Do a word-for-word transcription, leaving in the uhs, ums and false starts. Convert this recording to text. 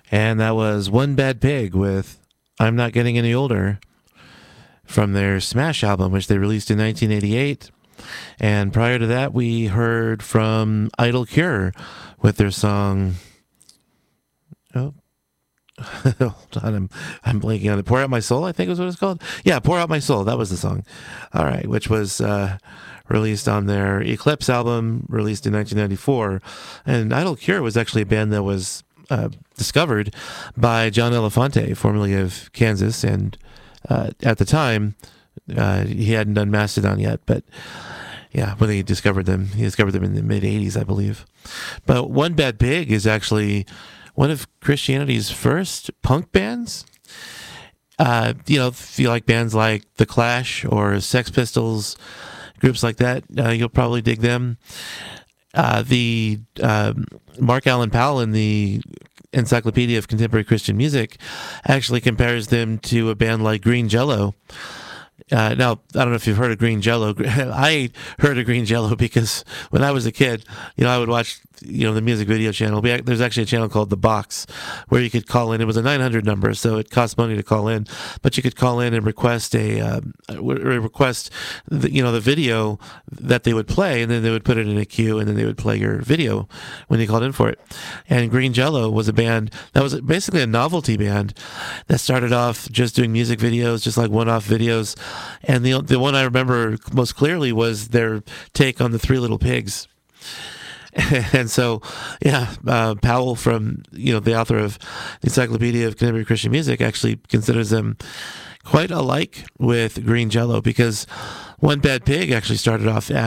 And that was One Bad Pig with I'm Not Getting Any Older from their Smash album, which they released in nineteen eighty-eight. And prior to that, we heard from Idle Cure with their song... Oh, hold on, I'm, I'm blanking on it. Pour Out My Soul, I think was what it's called. Yeah, Pour Out My Soul, that was the song. All right, which was uh, released on their Eclipse album, released in nineteen ninety-four. And Idle Cure was actually a band that was uh, discovered by John Elefante, formerly of Kansas, and uh, at the time, uh, he hadn't done Mastodon yet, but yeah, when he discovered them, he discovered them in the mid-eighties, I believe. But One Bad Pig is actually one of Christianity's first punk bands. Uh, you know, if you like bands like The Clash or Sex Pistols, groups like that, uh, you'll probably dig them. Uh, the um, Mark Allen Powell in the Encyclopedia of Contemporary Christian Music actually compares them to a band like Green Jello. Uh, now, I don't know if you've heard of Green Jello. I heard of Green Jello because when I was a kid, you know, I would watch, you know, the music video channel. There's actually a channel called The Box where you could call in. It was a nine hundred number, so it cost money to call in, but you could call in and request a um, request, the, you know, the video that they would play, and then they would put it in a queue, and then they would play your video when you called in for it. And Green Jello was a band that was basically a novelty band that started off just doing music videos, just like one-off videos. And the the one I remember most clearly was their take on the Three Little Pigs. And so, yeah, uh, Powell, from, you know, the author of the Encyclopedia of Contemporary Christian Music, actually considers them quite alike with Green Jello, because One Bad Pig actually started off